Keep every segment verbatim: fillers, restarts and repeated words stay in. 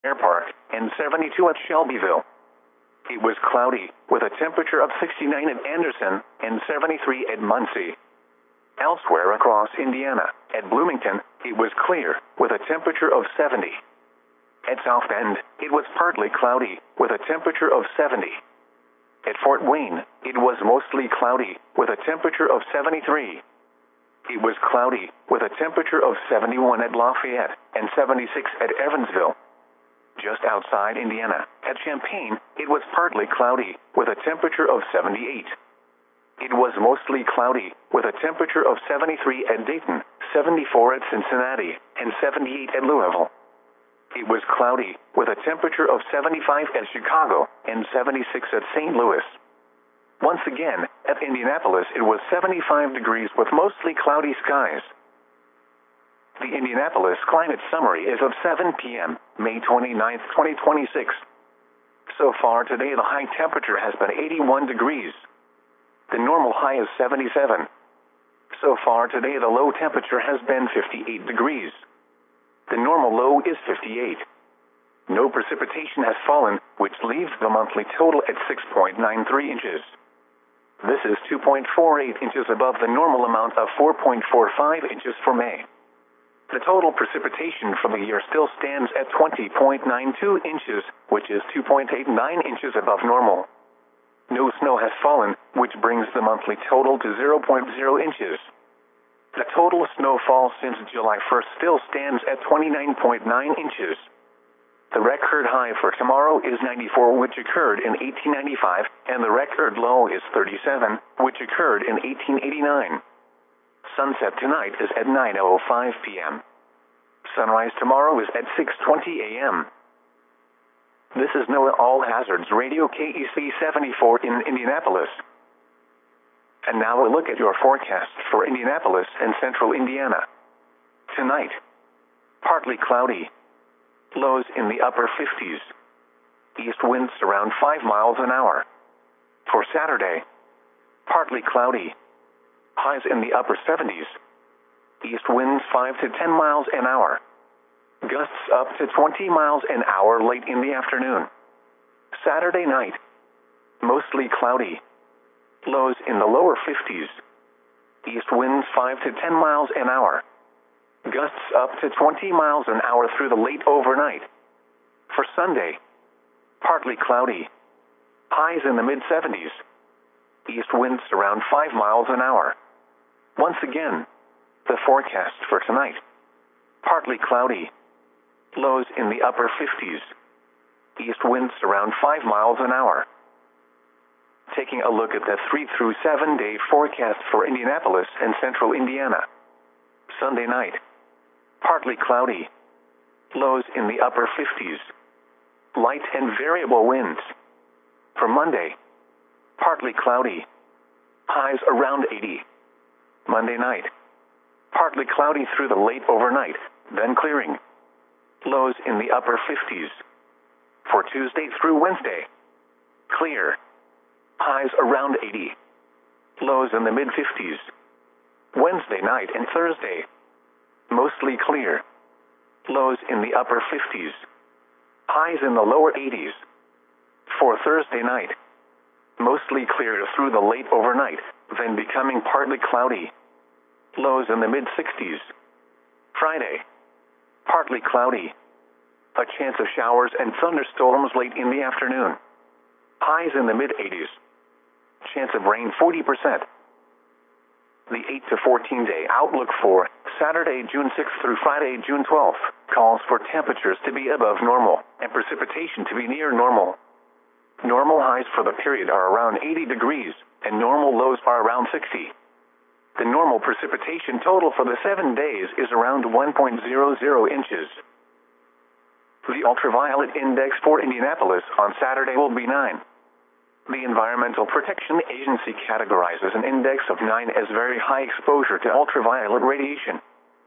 Air Park, and seventy-two at Shelbyville. It was cloudy, with a temperature of sixty-nine at Anderson and seventy-three at Muncie. Elsewhere across Indiana, at Bloomington, it was clear, with a temperature of seventy. At South Bend, it was partly cloudy, with a temperature of seventy. At Fort Wayne, it was mostly cloudy, with a temperature of seventy-three. It was cloudy, with a temperature of seventy-one at Lafayette and seventy-six at Evansville. Just outside Indiana, at Champaign, it was partly cloudy, with a temperature of seventy-eight. It was mostly cloudy, with a temperature of seventy-three at Dayton, seventy-four at Cincinnati, and seventy-eight at Louisville. It was cloudy, with a temperature of seventy-five at Chicago, and seventy-six at Saint Louis. Once again, at Indianapolis it was seventy-five degrees with mostly cloudy skies. The Indianapolis Climate Summary is of seven p m, May twenty-ninth, twenty twenty-six. So far today the high temperature has been eighty-one degrees. The normal high is seventy-seven. So far today the low temperature has been fifty-eight degrees. The normal low is fifty-eight. No precipitation has fallen, which leaves the monthly total at six point nine three inches. This is two point four eight inches above the normal amount of four point four five inches for May. The total precipitation for the year still stands at twenty point nine two inches, which is two point eight nine inches above normal. No snow has fallen, which brings the monthly total to zero point zero inches. The total snowfall since July first still stands at twenty-nine point nine inches. The record high for tomorrow is ninety-four, which occurred in eighteen ninety-five, and the record low is thirty-seven, which occurred in eighteen eighty-nine. Sunset tonight is at nine oh five p m Sunrise tomorrow is at six twenty a m This is NOAA All Hazards Radio K E C seventy-four in Indianapolis. And now a look at your forecast for Indianapolis and central Indiana. Tonight, partly cloudy. Lows in the upper fifties. East winds around five miles an hour. For Saturday, partly cloudy. Highs in the upper seventies. East winds five to ten miles an hour. Gusts up to twenty miles an hour late in the afternoon. Saturday night, mostly cloudy. Lows in the lower fifties. East winds five to ten miles an hour. Gusts up to twenty miles an hour through the late overnight. For Sunday, partly cloudy. Highs in the mid seventies. East winds around five miles an hour. Once again, the forecast for tonight. Partly cloudy. Lows in the upper fifties. East winds around five miles an hour. Taking a look at the three through seven day forecast for Indianapolis and central Indiana. Sunday night, partly cloudy. Lows in the upper fifties. Light and variable winds. For Monday, partly cloudy. Highs around eighty. Monday night, partly cloudy through the late overnight, then clearing. Lows in the upper fifties. For Tuesday through Wednesday, clear. Highs around eighty. Lows in the mid fifties. Wednesday night and Thursday, mostly clear. Lows in the upper fifties. Highs in the lower eighties. For Thursday night, mostly clear through the late overnight, then becoming partly cloudy. Lows in the mid sixties. Friday, partly cloudy. A chance of showers and thunderstorms late in the afternoon. Highs in the mid eighties. Chance of rain forty percent. The eight to fourteen day outlook for Saturday, June sixth through Friday, June twelfth, calls for temperatures to be above normal and precipitation to be near normal. Normal highs for the period are around eighty degrees, and normal lows are around sixty. The normal precipitation total for the seven days is around one point zero zero inches. The ultraviolet index for Indianapolis on Saturday will be nine. The Environmental Protection Agency categorizes an index of nine as very high exposure to ultraviolet radiation.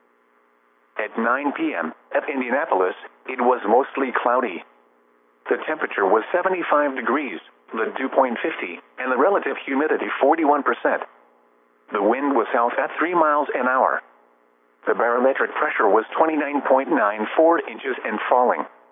At nine p m at Indianapolis, it was mostly cloudy. The temperature was seventy-five degrees, the dew point fifty, and the relative humidity forty-one percent. The wind was south at three miles an hour. The barometric pressure was twenty-nine point nine four inches and falling.